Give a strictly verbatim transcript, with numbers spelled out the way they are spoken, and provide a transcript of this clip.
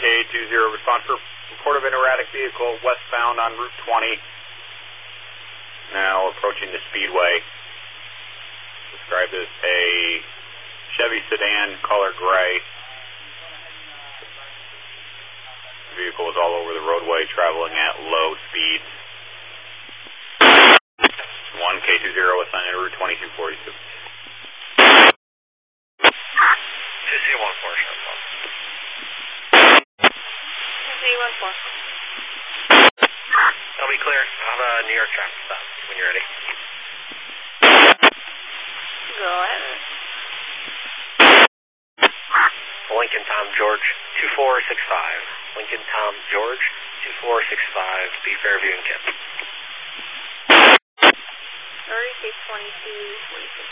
K two zero, respond for report of an erratic vehicle westbound on Route twenty. Now approaching the speedway. Described as a Chevy sedan, color gray. The vehicle was all over the roadway, traveling at low speeds. one K two zero assigned to Route twenty-two forty-two. two C one four. two C one four. I'll be clear. I'll have a New York traffic stop when you're ready. Go ahead. Lincoln Tom George two four six five. Lincoln Tom George two four six five. Be Fairview and Kip. Sorry, case twenty-two forty-six.